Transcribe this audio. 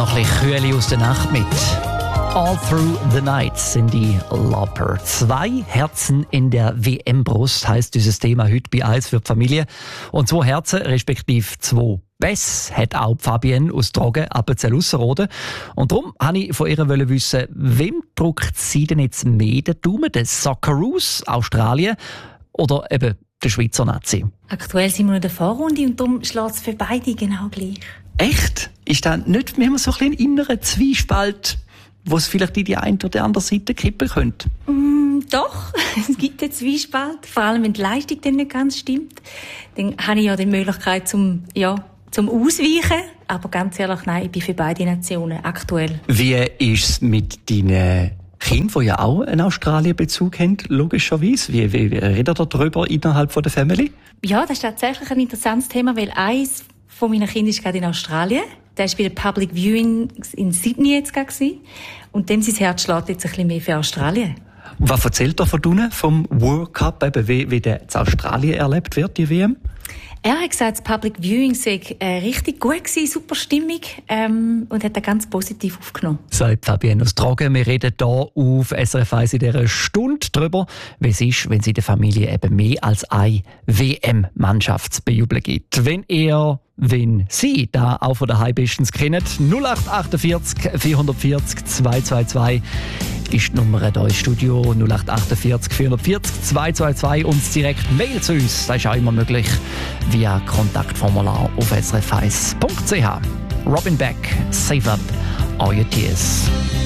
noch ein bisschen Kühle aus der Nacht mit. All Through the Night sind die Lauper. 2 Herzen in der WM-Brust heisst dieses Thema heute bei «Eis für die Familie». Und 2 Herzen, respektive 2 Pässe, hat auch Fabienne aus Trogen, Appenzell-Ausserrhoden. Und darum wollte ich von ihr wissen, wem drückt sie denn jetzt mehr den Daumen? Den Socceroos, Australien oder eben der Schweizer Nazi? Aktuell sind wir in der Vorrunde und darum schlägt es für beide genau gleich. Echt? Ist da nicht mehr so ein innerer Zwiespalt, wo es vielleicht in die eine oder andere Seite kippen könnte? Doch, es gibt einen Zwiespalt, vor allem wenn die Leistung dann nicht ganz stimmt. Dann habe ich ja die Möglichkeit zum Ausweichen, aber ganz ehrlich, nein, ich bin für beide Nationen aktuell. Wie ist es mit deinen Kindern, die ja auch einen Australien-Bezug haben, logischerweise? Wie redet ihr darüber innerhalb der Familie? Ja, das ist tatsächlich ein interessantes Thema, weil eins von meinen Kindern ist gerade in Australien. Der war bei der Public Viewing in Sydney jetzt gerade. Und dem sein Herz schlägt jetzt ein bisschen mehr für Australien. Und was erzählt er von unten, vom World Cup, eben wie der in Australien erlebt wird, die WM? Er hat gesagt, das Public Viewing sei richtig gut gewesen, super stimmig, und hat das ganz positiv aufgenommen. Sagt Fabienne aus Trogen. Wir reden hier auf SRF 1 in dieser Stunde darüber, wie es ist, wenn es in der Familie eben mehr als eine WM-Mannschaft zu bejubeln gibt. Wenn Sie da auch von daheim bestens kennen, 0848 440 222 ist die Nummer hier im Studio, 0848 440 222 und das direkte Mail zu uns. Das ist auch immer möglich via Kontaktformular auf srf1.ch. Robin Beck, Save Up All Your Tears.